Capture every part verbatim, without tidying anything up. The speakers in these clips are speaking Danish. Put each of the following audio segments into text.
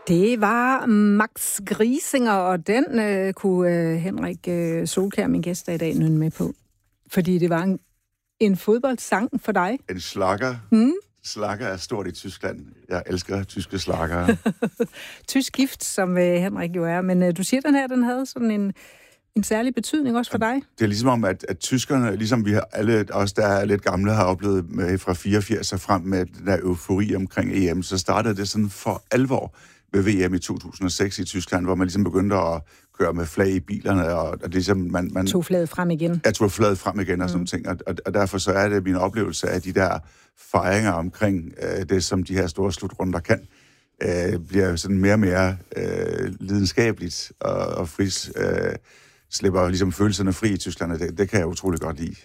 Det var Max Griesinger, og den øh, kunne øh, Henrik øh, Solkjær, min gæst i dag, nynne med på. Fordi det var en, en fodboldsang for dig. En slager. Mm? Slager er stort i Tyskland. Jeg elsker tyske slagere. Tysk gift, som øh, Henrik jo er. Men øh, du siger, den her, den havde sådan en, en særlig betydning også for dig. Det er ligesom om, at, at tyskerne, ligesom vi har alle, os der er lidt gamle, har oplevet med, fra fireogfirs og frem med den der eufori omkring E M, så startede det sådan for alvor ved V M i to tusind og seks i Tyskland, hvor man ligesom begyndte at køre med flag i bilerne, og, og ligesom man... man tog flaget frem igen. Jeg tog flaget frem igen og sådan mm. ting, og, og, og derfor så er det min oplevelse af de der fejringer omkring øh, det, som de her store slutrunder kan, øh, bliver sådan mere og mere øh, lidenskabeligt og, og fris, øh, slipper ligesom følelserne fri i Tyskland, og det, det kan jeg utrolig godt lide.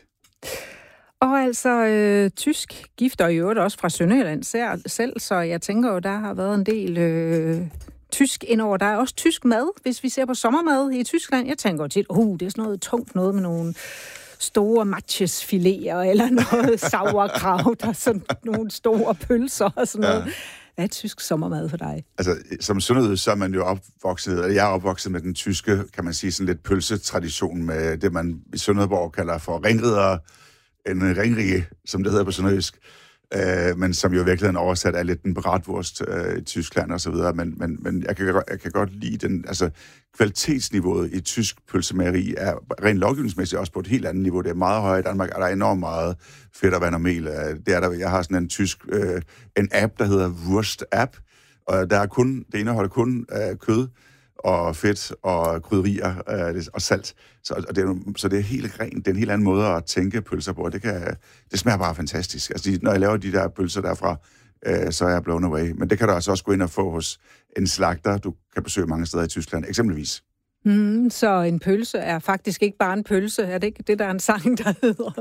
Og altså øh, tysk gift, og i øvrigt også fra Sønderjylland selv, så jeg tænker jo, der har været en del øh, tysk indover. Der er også tysk mad, hvis vi ser på sommermad i Tyskland. Jeg tænker jo tit, uh, det er sådan noget tungt noget med nogle store matchesfiléer, eller noget sauerkraut, og sådan nogle store pølser og sådan noget. Ja. Hvad er tysk sommermad for dig? Altså, som sønderjyde, så er man jo opvokset, eller jeg er opvokset med den tyske, kan man sige, sådan lidt pølsetradition med det, man i Sønderborg kalder for ringridere, en ringrige, som det hedder på sønderjysk, øh, men som jo i virkeligheden oversat er lidt en bratwurst øh, i Tyskland og så videre, men, men, men jeg, kan, jeg kan godt lide den, altså kvalitetsniveauet i tysk pølsemageri er rent lovgivningsmæssigt også på et helt andet niveau. Det er meget højere i Danmark, og der er enormt meget fedt og vand og mel. Det er der, jeg har sådan en tysk, øh, en app, der hedder Wurst App, og der er kun, det indeholder kun øh, kød og fedt og krydderier øh, og salt. Så, og det er, så det er helt rent. Det er en helt anden måde at tænke pølser på. Det, kan, det smager bare fantastisk. Altså, de, når jeg laver de der pølser derfra, øh, så er jeg blown away. Men det kan du altså også gå ind og få hos en slagter, du kan besøge mange steder i Tyskland, eksempelvis. Mm, så en pølse er faktisk ikke bare en pølse. Er det ikke det, der er en sang, der hedder?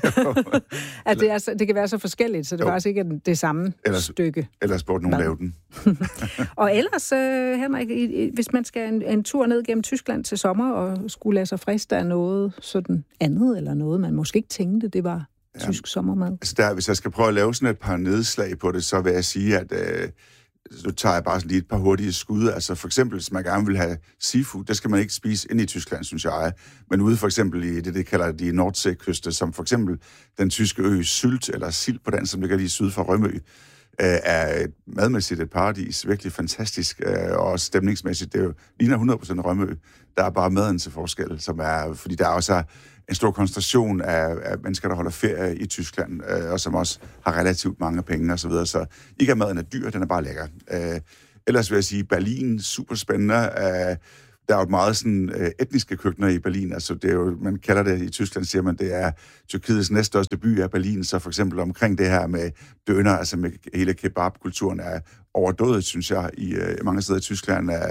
At det, er så, det kan være så forskelligt, så det jo. Faktisk ikke er det samme ellers, stykke. Ellers burde nogen lave den. Og ellers, uh, Henrik, hvis man skal en, en tur ned gennem Tyskland til sommer, og skulle lade sig friste af noget sådan andet, eller noget, man måske ikke tænkte, det var ja. Tysk sommermad. Altså der, hvis jeg skal prøve at lave sådan et par nedslag på det, så vil jeg sige, at... Øh, så tager jeg bare lige et par hurtige skud. Altså for eksempel, hvis man gerne vil have seafood, det skal man ikke spise inde i Tyskland, synes jeg. Men ude for eksempel i det, det kalder de Nordseekyster, som for eksempel den tyske ø Sylt, eller Sild på den, som ligger lige syd for Rømø, er et madmæssigt et paradis. Virkelig fantastisk, og også stemningsmæssigt. Det er jo ligner hundrede procent Rømø. Der er bare maden til forskel, som er, fordi der også er en stor koncentration af, af mennesker, der holder ferie i Tyskland, øh, og som også har relativt mange penge og så videre. Så ikke at maden er dyr, den er bare lækker. Øh, ellers vil jeg sige, Berlin, super spændende. Øh, der er jo meget sådan øh, etniske køkkener i Berlin. Altså det er jo, man kalder det i Tyskland, siger man, det er Tyrkiets næststørste by af Berlin. Så for eksempel omkring det her med døner, altså med hele kebabkulturen er overdået, synes jeg, i øh, mange steder i Tyskland. Er,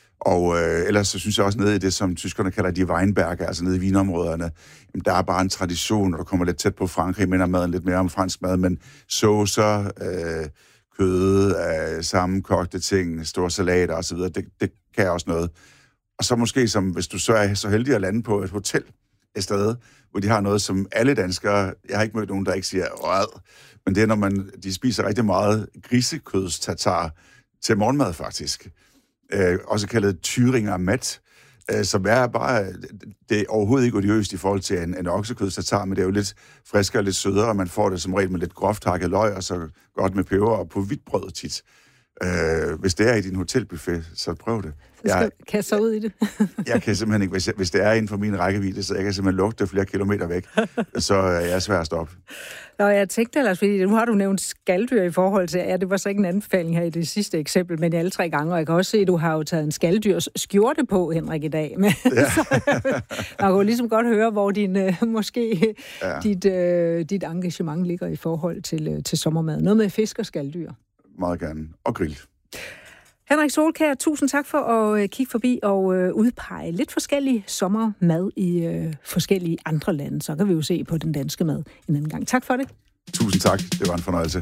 Og øh, ellers så synes jeg også nede i det, som tyskerne kalder de Weinberge, altså nede i vinområderne, jamen, der er bare en tradition, når du kommer lidt tæt på Frankrig, minder maden lidt mere om fransk mad, men saucer, øh, kød, øh, sammenkogte ting, store salater osv., det, det kan også noget. Og så måske, som hvis du så er så heldig at lande på et hotel et sted, hvor de har noget, som alle danskere, jeg har ikke mødt nogen, der ikke siger, råd, men det er, når man, de spiser rigtig meget grisekødstatar til morgenmad faktisk. Øh, også kaldet Thüringer Mat, øh, som er bare, det er overhovedet ikke odiøst i forhold til en, en oksekødstatar, men det er jo lidt friskere og lidt sødere, og man får det som regel med lidt groft hakket løg, og så godt med peber og på hvidt brød tit. Øh, hvis det er i din hotelbuffet, så prøv det. Så skal jeg kaste sig ud i det. Jeg kan simpelthen ikke, hvis, jeg, hvis det er inden for min rækkevidde, så jeg kan simpelthen lugte flere kilometer væk, så er jeg svær at stoppe. Nå, jeg tænkte ellers, fordi nu har du nævnt skaldyr i forhold til, ja, det var så ikke en anbefaling her i det sidste eksempel, men alle tre gange, og jeg kan også se, at du har jo taget en skalddyrs skjorte på, Henrik, i dag. Men, ja. Så, man kan ligesom godt høre, hvor din, øh, måske ja. dit, øh, dit engagement ligger i forhold til, øh, til sommermad. Noget med fisk og skalddyr. Meget gerne. Og grill. Henrik Solkjær, tusind tak for at øh, kigge forbi og øh, udpege lidt forskellig sommermad i øh, forskellige andre lande. Så kan vi jo se på den danske mad en anden gang. Tak for det. Tusind tak. Det var en fornøjelse.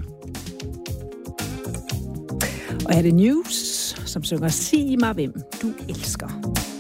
Og er det News, som synger Sig mig, hvem du elsker.